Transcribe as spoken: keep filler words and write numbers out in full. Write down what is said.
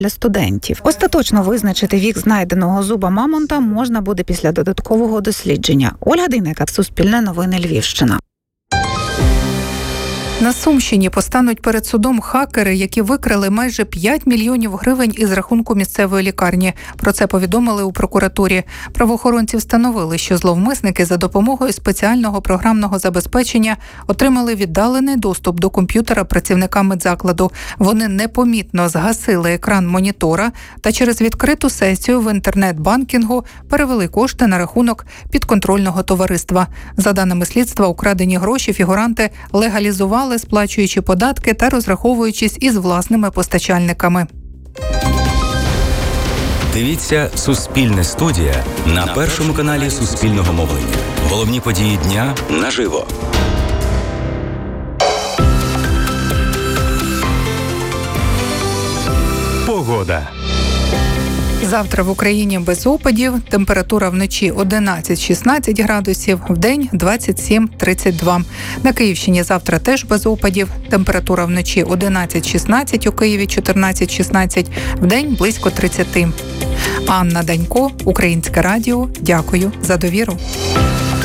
для студентів. Остаточно визначити вік знайденого зуба мамонта можна буде після додаткового дослідження. Ольга Дейнека, Суспільне новини, Львівщина. На Сумщині постануть перед судом хакери, які викрали майже п'ять мільйонів гривень із рахунку місцевої лікарні. Про це повідомили у прокуратурі. Правоохоронці встановили, що зловмисники за допомогою спеціального програмного забезпечення отримали віддалений доступ до комп'ютера працівника медзакладу. Вони непомітно згасили екран монітора та через відкриту сесію в інтернет-банкінгу перевели кошти на рахунок підконтрольного товариства. За даними слідства, украдені гроші фігуранти легалізували, сплачуючи податки та розраховуючись із власними постачальниками. Дивіться «Суспільне студія» на першому каналі Суспільного мовлення. Головні події дня наживо. Погода. Завтра в Україні без опадів, температура вночі одинадцять-шістнадцять градусів, вдень двадцять сім - тридцять два. На Київщині завтра теж без опадів, температура вночі одинадцять-шістнадцять, у Києві чотирнадцять-шістнадцять, вдень близько тридцять. Анна Данько, Українське радіо. Дякую за довіру.